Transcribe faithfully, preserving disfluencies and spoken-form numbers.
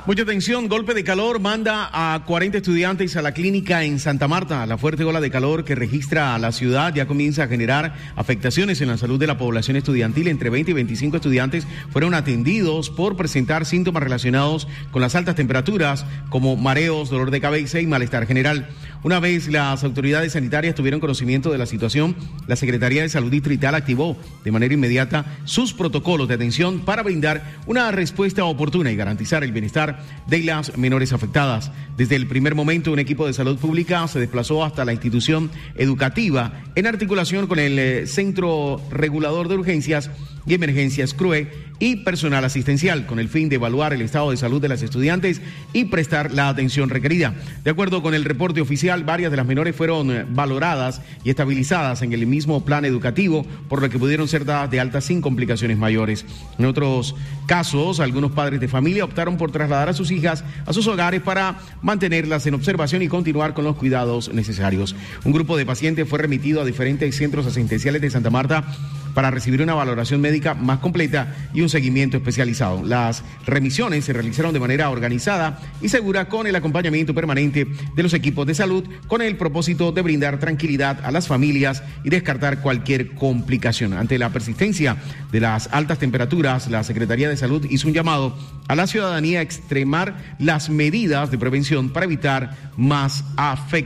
Mucha atención, golpe de calor manda a cuarenta estudiantes a la clínica en Santa Marta. La fuerte ola de calor que registra la ciudad ya comienza a generar afectaciones en la salud de la población estudiantil. Entre veinte y veinticinco estudiantes fueron atendidos por presentar síntomas relacionados con las altas temperaturas, como mareos, dolor de cabeza y malestar general. Una vez las autoridades sanitarias tuvieron conocimiento de la situación, la Secretaría de Salud Distrital activó de manera inmediata sus protocolos de atención para brindar una respuesta oportuna y garantizar el bienestar de las menores afectadas. Desde el primer momento, un equipo de salud pública se desplazó hasta la institución educativa en articulación con el eh, Centro Regulador de Urgencias y Emergencias C R U E y personal asistencial, con el fin de evaluar el estado de salud de las estudiantes y prestar la atención requerida. De acuerdo con el reporte oficial, varias de las menores fueron eh, valoradas y estabilizadas en el mismo plan educativo, por lo que pudieron ser dadas de alta sin complicaciones mayores. En otros casos, algunos padres de familia optaron por trasladar a sus hijas a sus hogares para mantenerlas en observación y continuar con los cuidados necesarios. Un grupo de pacientes fue remitido a diferentes centros asistenciales de Santa Marta para recibir una valoración médica más completa y un seguimiento especializado. Las remisiones se realizaron de manera organizada y segura, con el acompañamiento permanente de los equipos de salud, con el propósito de brindar tranquilidad a las familias y descartar cualquier complicación. Ante la persistencia de las altas temperaturas, la Secretaría de Salud hizo un llamado a la ciudadanía a extremar las medidas de prevención para evitar más afectaciones.